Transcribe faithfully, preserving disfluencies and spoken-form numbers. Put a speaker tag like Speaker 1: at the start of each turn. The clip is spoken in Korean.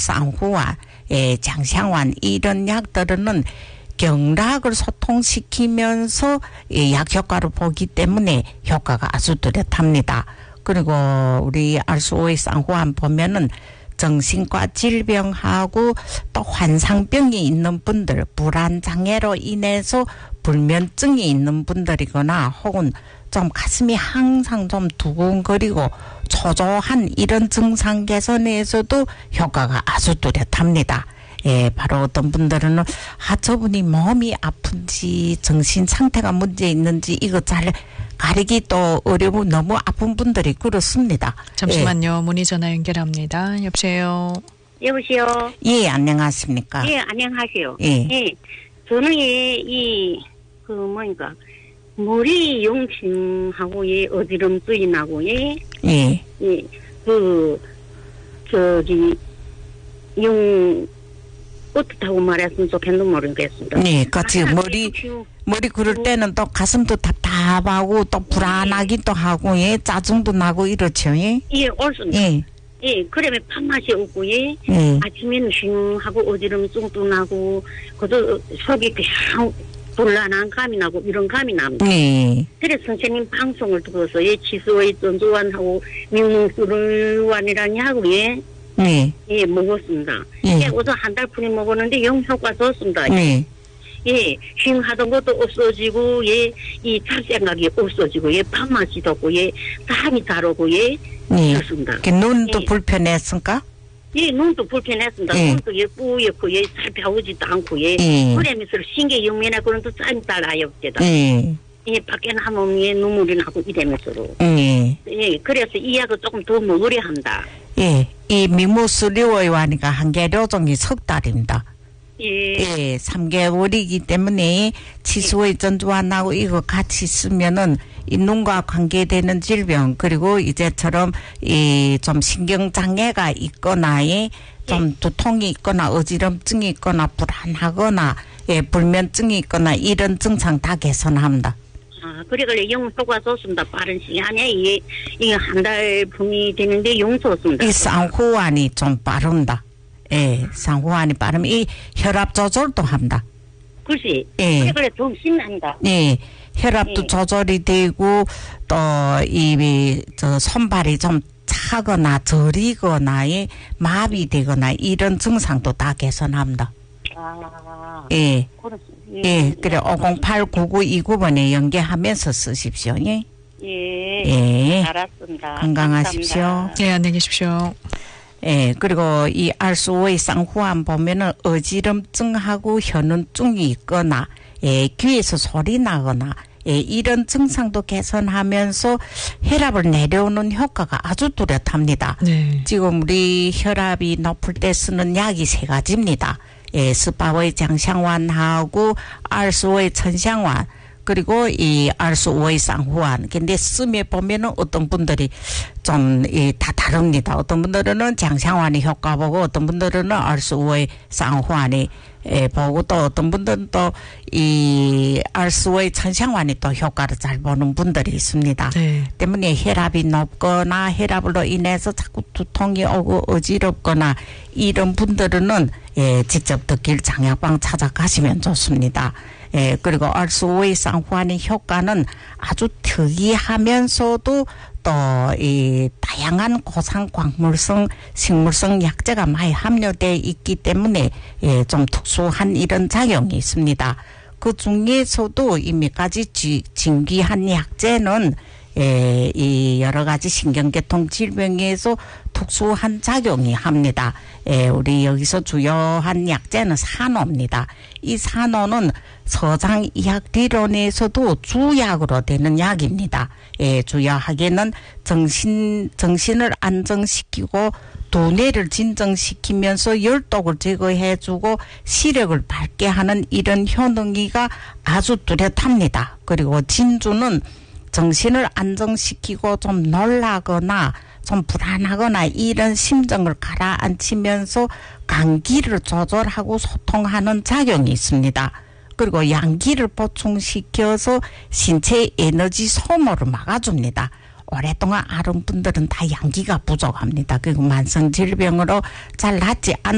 Speaker 1: 쌍후환, 예, 장샹환 이런 약들은 경락을 소통시키면서 예, 약 효과를 보기 때문에 효과가 아주 뚜렷합니다. 그리고 우리 알수오의 쌍후환 보면은 정신과 질병하고 또 환상병이 있는 분들, 불안장애로 인해서 불면증이 있는 분들이거나 혹은 좀 가슴이 항상 좀 두근거리고 초조한 이런 증상 개선에서도 효과가 아주 뚜렷합니다. 예, 바로 어떤 분들은 아, 저분이 몸이 아픈지 정신 상태가 문제 있는지 이거 잘 가리기 또 어려운 너무 아픈 분들이 그렇습니다.
Speaker 2: 잠시만요. 예. 문의 전화 연결합니다. 여보세요.
Speaker 3: 여보세요.
Speaker 1: 예, 안녕하십니까.
Speaker 3: 예, 안녕하세요.
Speaker 1: 예.
Speaker 3: 예. 저는 예, 이, 그, 뭐니까, 머리 용심하고 예, 어지럼증이 나고 예.
Speaker 1: 예.
Speaker 3: 예. 그, 저기, 용, 어떻다고 말했으면 좋겠는지 모르겠습니다.
Speaker 1: 네, 같이 머리, 머리 그럴 때는 또 가슴도 답답하고 또 불안하기도 하고, 예, 짜증도 나고 이렇죠, 예?
Speaker 3: 예, 옳습니다.
Speaker 1: 예.
Speaker 3: 예, 그러면 밥맛이 없고, 예.
Speaker 1: 예.
Speaker 3: 아침에는 싱하고 어지럼증도 나고, 그저 속이 그냥 불안한 감이 나고, 이런 감이 납니다.
Speaker 1: 예.
Speaker 3: 그래서 선생님 방송을 듣고서, 예, 치수의 전두환하고 민물수를환이라는 약을, 예.
Speaker 1: 네.
Speaker 3: 예, 먹었습니다.
Speaker 1: 예.
Speaker 3: 예, 우선 한 달 분이 먹었는데 영 효과 좋습니다.
Speaker 1: 네.
Speaker 3: 예, 쉼하던 것도 없어지고, 예, 이 잡생각이 없어지고, 예, 밥맛이 덥고, 예, 잠이 잘 오고, 예,
Speaker 1: 예.
Speaker 3: 좋습니다.
Speaker 1: 그 눈도
Speaker 3: 예.
Speaker 1: 불편했습니까?
Speaker 3: 예, 눈도 불편했습니다.
Speaker 1: 예.
Speaker 3: 눈도 예, 뿌옇고, 예, 잘 배우지도 않고, 예,
Speaker 1: 예.
Speaker 3: 그러면서 신경 영면에 그런 또 짬이 잘 나요,다.
Speaker 1: 예.
Speaker 3: 예, 밖에 나면 예, 눈물이 나고 이러면서로.
Speaker 1: 예.
Speaker 3: 예, 그래서 이 약을 조금 더 먹으려 합니다.
Speaker 1: 예. 이 미무수리오이와니까 한 개 료종이 석 달입니다.
Speaker 3: 예.
Speaker 1: 예, 삼 개월이기 때문에 치수의 전두환하고 이거 같이 쓰면은 이 눈과 관계되는 질병 그리고 이제처럼 이 좀 신경 장애가 있거나 예, 좀 두통이 있거나 어지럼증이 있거나 불안하거나 예, 불면증이 있거나 이런 증상 다 개선합니다.
Speaker 3: 아, 그래, 그래, 영 효과 좋습니다. 빠른 시간에, 이게, 이게 한 달 분이 되는데 영 좋습니다.
Speaker 1: 이 쌍후환이 좀 빠릅니다. 예, 쌍후환이 빠르면 이 혈압 조절도 합니다.
Speaker 3: 글쎄,
Speaker 1: 예.
Speaker 3: 그래, 그래, 좀 신납니다.
Speaker 1: 예, 혈압도
Speaker 3: 예.
Speaker 1: 조절이 되고, 또, 이, 저, 손발이 좀 차거나 저리거나, 예, 마비되거나, 이런 증상도 다 개선합니다.
Speaker 3: 아,
Speaker 1: 예.
Speaker 3: 그렇습니다.
Speaker 1: 예, 그래, 오공팔 구구이구 번에 연계하면서 쓰십시오, 예.
Speaker 3: 예.
Speaker 1: 예.
Speaker 3: 알았습니다.
Speaker 1: 건강하십시오.
Speaker 3: 감사합니다.
Speaker 2: 예, 안녕히 계십시오.
Speaker 1: 예, 그리고 이 알수오의 쌍후환 보면은 어지럼증하고 현운증이 있거나, 예, 귀에서 소리 나거나, 예, 이런 증상도 개선하면서 혈압을 내려오는 효과가 아주 뚜렷합니다.
Speaker 2: 네.
Speaker 1: 지금 우리 혈압이 높을 때 쓰는 약이 세 가지입니다. 예, 스파의 장샹환하고 알수오의 천샹환 그리고 이 알수오의 쌍후환. 근데 쓰면 보면은 어떤 분들이 좀 이 다 다릅니다. 어떤 분들은 장샹환이 효과 보고 어떤 분들은 알수오의 쌍후환이 예, 보고 또 어떤 분들은 또 이 알수오의 천샹환이 또 효과를 잘 보는 분들이 있습니다.
Speaker 2: 네.
Speaker 1: 때문에 혈압이 높거나 혈압으로 인해서 자꾸 두통이 오고 어지럽거나 이런 분들은 예, 직접 듣길 장약방 찾아가시면 좋습니다. 예, 그리고 알수오의 쌍후환의 효과는 아주 특이하면서도 또 이 다양한 고산 광물성 식물성 약재가 많이 함유되어 있기 때문에 예, 좀 특수한 이런 작용이 있습니다. 그 중에서도 이 몇 가지 진귀한 약재는 예, 이 여러 가지 신경계통 질병에서 특수한 작용이 합니다. 예, 우리 여기서 주요한 약재는 산호입니다. 이 산호는 서장의학리론에서도 주약으로 되는 약입니다. 예, 주요하게는 정신, 정신을 안정시키고 두뇌를 진정시키면서 열독을 제거해주고 시력을 밝게 하는 이런 효능이가 아주 뚜렷합니다. 그리고 진주는 정신을 안정시키고 좀 놀라거나 좀 불안하거나 이런 심정을 가라앉히면서 감기를 조절하고 소통하는 작용이 있습니다. 그리고 양기를 보충시켜서 신체 에너지 소모를 막아줍니다. 오랫동안 앓은 분들은 다 양기가 부족합니다. 그리고 만성 질병으로 잘 낫지 않